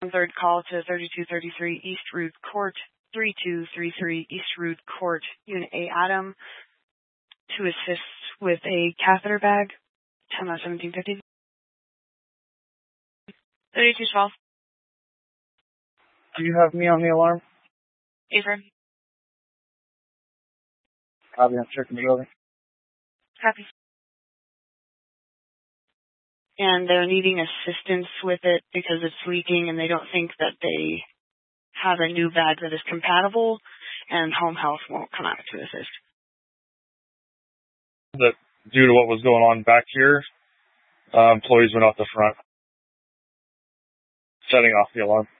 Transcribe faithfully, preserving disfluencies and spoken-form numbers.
Third call to thirty-two thirty-three East Route Court, thirty-two thirty-three East Route Court, Unit A Adam, to assist with a catheter bag, time out seventeen fifty. thirty-two twelve. Do you have me on the alarm? Affirm. Copy, I'm checking the building. Copy. And they're needing assistance with it because it's leaking and they don't think that they have a new bag that is compatible, and home health won't come out to assist. That due to what was going on back here, uh, employees went out the front, setting off the alarm.